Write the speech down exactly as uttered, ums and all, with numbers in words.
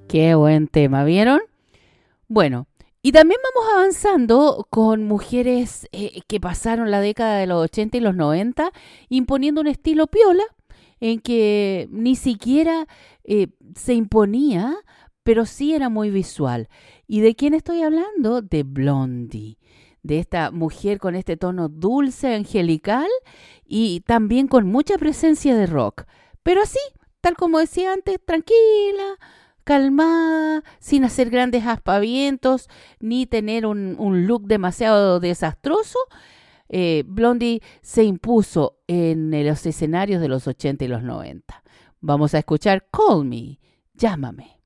Qué buen tema, ¿vieron? Bueno, y también vamos avanzando con mujeres eh, que pasaron la década de los ochenta y los noventa, imponiendo un estilo piola en que ni siquiera eh, se imponía, pero sí era muy visual. ¿Y de quién estoy hablando? De Blondie, de esta mujer con este tono dulce, angelical y también con mucha presencia de rock. Pero así, tal como decía antes, tranquila, calmada, sin hacer grandes aspavientos, ni tener un, un look demasiado desastroso. eh, Blondie se impuso en los escenarios de los ochenta y los noventa. Vamos a escuchar Call Me, llámame.